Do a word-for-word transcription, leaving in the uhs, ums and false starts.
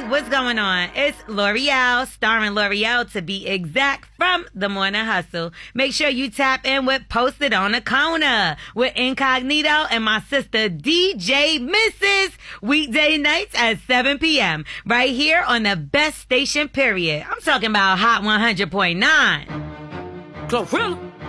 what's going on? It's L'Oreal, starring L'Oreal to be exact, from The Morning Hustle. Make sure you tap in with Posted on the Corner with Incognito and my sister D J Missus weekday nights at seven p.m. right here on the best station, period. I'm talking about Hot one hundred point nine. Glorilla.